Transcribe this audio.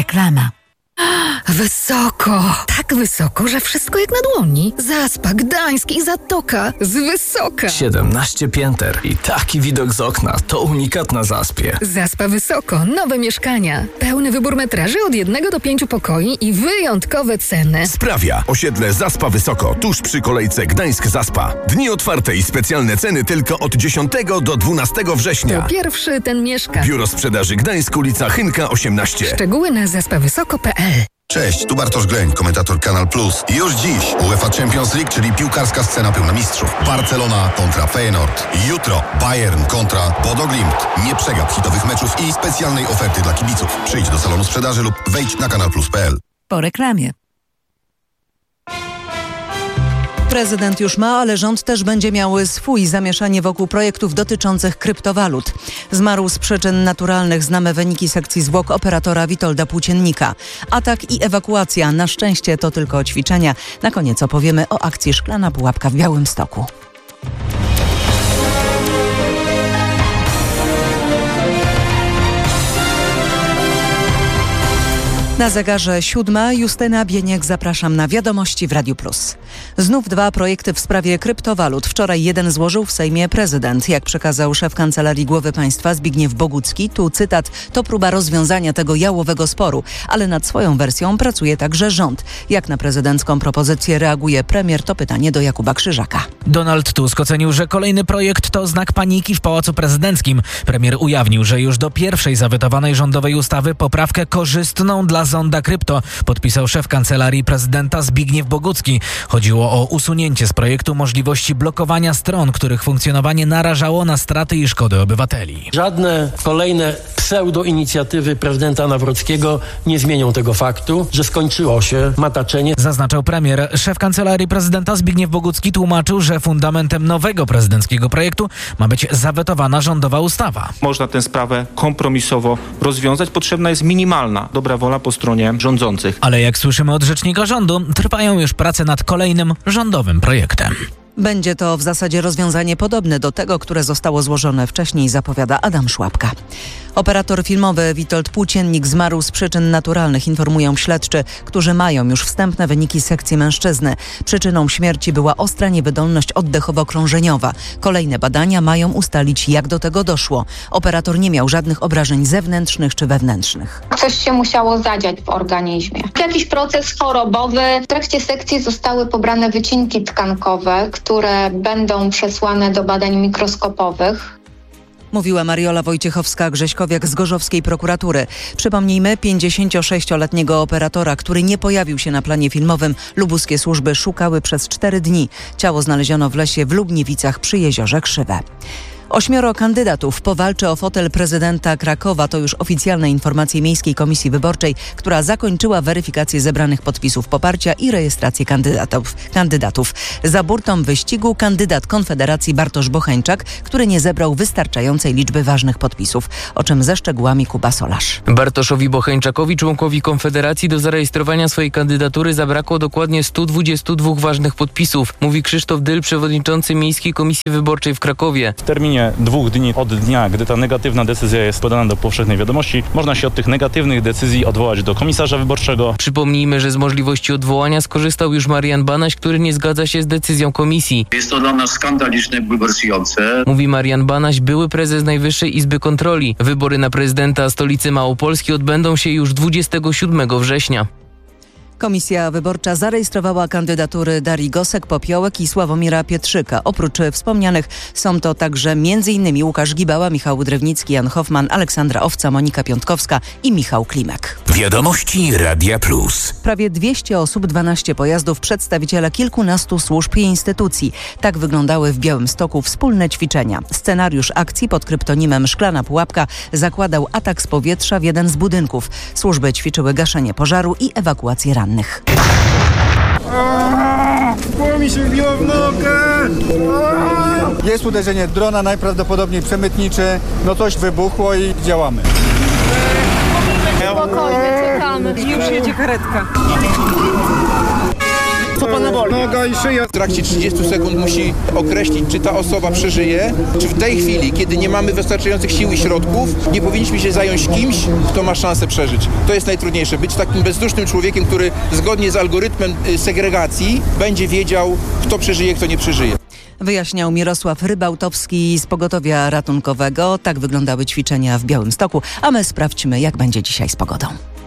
Reklama. Wysoko! Tak wysoko, że wszystko jak na dłoni. Zaspa, Gdańsk i Zatoka. Z wysoka. 17 pięter i taki widok z okna. To unikat na Zaspie. Zaspa Wysoko. Nowe mieszkania. Pełny wybór metraży od 1 do 5 pokoi i wyjątkowe ceny. Sprawia. Osiedle Zaspa Wysoko. Tuż przy kolejce Gdańsk-Zaspa. Dni otwarte i specjalne ceny tylko od 10 do 12 września. To pierwszy ten mieszka. Biuro Sprzedaży Gdańsk, ulica Chynka 18. Szczegóły na zaspawysoko.pl. Cześć, tu Bartosz Gleń, komentator Kanal Plus. Już dziś UEFA Champions League, czyli piłkarska scena pełna mistrzów. Barcelona kontra Feyenoord. Jutro Bayern kontra Bodo Glimt. Nie przegap hitowych meczów i specjalnej oferty dla kibiców. Przyjdź do salonu sprzedaży lub wejdź na kanalplus.pl. Po reklamie. Prezydent już ma, ale rząd też będzie miał swój zamieszanie wokół projektów dotyczących kryptowalut. Zmarł z przyczyn naturalnych. Znamy wyniki sekcji zwłok operatora Witolda Płóciennika. Atak i ewakuacja. Na szczęście to tylko ćwiczenia. Na koniec opowiemy o akcji Szklana Pułapka w Białymstoku. Na zegarze 7. Justyna Bieniek, zapraszam na wiadomości w Radiu Plus. Znów 2 projekty w sprawie kryptowalut. Wczoraj jeden złożył w Sejmie prezydent. Jak przekazał szef Kancelarii Głowy Państwa Zbigniew Bogucki, tu cytat, to próba rozwiązania tego jałowego sporu, ale nad swoją wersją pracuje także rząd. Jak na prezydencką propozycję reaguje premier, to pytanie do Jakuba Krzyżaka. Donald Tusk ocenił, że kolejny projekt to znak paniki w Pałacu Prezydenckim. Premier ujawnił, że już do pierwszej zawetowanej rządowej ustawy poprawkę korzystną dla zonda krypto podpisał szef Kancelarii Prezydenta Zbigniew Bogucki. Chodziło o usunięcie z projektu możliwości blokowania stron, których funkcjonowanie narażało na straty i szkody obywateli. Żadne kolejne pseudo-inicjatywy prezydenta Nawrockiego nie zmienią tego faktu, że skończyło się mataczenie. Zaznaczał premier. Szef Kancelarii Prezydenta Zbigniew Bogucki tłumaczył, że fundamentem nowego prezydenckiego projektu ma być zawetowana rządowa ustawa. Można tę sprawę kompromisowo rozwiązać. Potrzebna jest minimalna dobra wola po stronie rządzących. Ale jak słyszymy od rzecznika rządu, trwają już prace nad kolejnym rządowym projektem. Będzie to w zasadzie rozwiązanie podobne do tego, które zostało złożone wcześniej, zapowiada Adam Szłapka. Operator filmowy Witold Płóciennik zmarł z przyczyn naturalnych, informują śledczy, którzy mają już wstępne wyniki sekcji mężczyzny. Przyczyną śmierci była ostra niewydolność oddechowo-krążeniowa. Kolejne badania mają ustalić, jak do tego doszło. Operator nie miał żadnych obrażeń zewnętrznych czy wewnętrznych. Coś się musiało zadziać w organizmie. Jakiś proces chorobowy. W trakcie sekcji zostały pobrane wycinki tkankowe, które będą przesłane do badań mikroskopowych. Mówiła Mariola Wojciechowska-Grześkowiak z gorzowskiej prokuratury. Przypomnijmy, 56-letniego operatora, który nie pojawił się na planie filmowym, lubuskie służby szukały przez 4 dni. Ciało znaleziono w lesie w Lubniewicach przy jeziorze Krzywe. 8 kandydatów powalczy o fotel prezydenta Krakowa. To już oficjalne informacje Miejskiej Komisji Wyborczej, która zakończyła weryfikację zebranych podpisów poparcia i rejestrację kandydatów. Za burtą wyścigu kandydat Konfederacji Bartosz Bocheńczak, który nie zebrał wystarczającej liczby ważnych podpisów. O czym ze szczegółami Kuba Solarz. Bartoszowi Bocheńczakowi, członkowi Konfederacji, do zarejestrowania swojej kandydatury zabrakło dokładnie 122 ważnych podpisów, mówi Krzysztof Dyl, przewodniczący Miejskiej Komisji Wyborczej w Krakowie. W terminie 2 dni od dnia, gdy ta negatywna decyzja jest podana do powszechnej wiadomości, można się od tych negatywnych decyzji odwołać do komisarza wyborczego. Przypomnijmy, że z możliwości odwołania skorzystał już Marian Banaś, który nie zgadza się z decyzją komisji. Jest to dla nas skandaliczne, bulwersujące. Mówi Marian Banaś, były prezes Najwyższej Izby Kontroli. Wybory na prezydenta stolicy Małopolski odbędą się już 27 września. Komisja Wyborcza zarejestrowała kandydatury Darii Gosek-Popiołek i Sławomira Pietrzyka. Oprócz wspomnianych są to także m.in. Łukasz Gibała, Michał Drewnicki, Jan Hoffman, Aleksandra Owca, Monika Piątkowska i Michał Klimek. Wiadomości Radia Plus. Prawie 200 osób, 12 pojazdów, przedstawiciele kilkunastu służb i instytucji. Tak wyglądały w Białymstoku wspólne ćwiczenia. Scenariusz akcji pod kryptonimem Szklana Pułapka zakładał atak z powietrza w jeden z budynków. Służby ćwiczyły gaszenie pożaru i ewakuację rannych. Szkło mi się wbiło w nogę! Jest uderzenie drona, najprawdopodobniej przemytnicze. No coś wybuchło i działamy. Spokojnie, czekamy. Już jedzie karetka. pana boli? Noga i szyja. W trakcie 30 sekund musi określić, czy ta osoba przeżyje, czy w tej chwili, kiedy nie mamy wystarczających sił i środków, nie powinniśmy się zająć kimś, kto ma szansę przeżyć. To jest najtrudniejsze. Być takim bezdusznym człowiekiem, który zgodnie z algorytmem segregacji będzie wiedział, kto przeżyje, kto nie przeżyje. Wyjaśniał Mirosław Rybałtowski z Pogotowia Ratunkowego. Tak wyglądały ćwiczenia w Białymstoku, a my sprawdźmy, jak będzie dzisiaj z pogodą.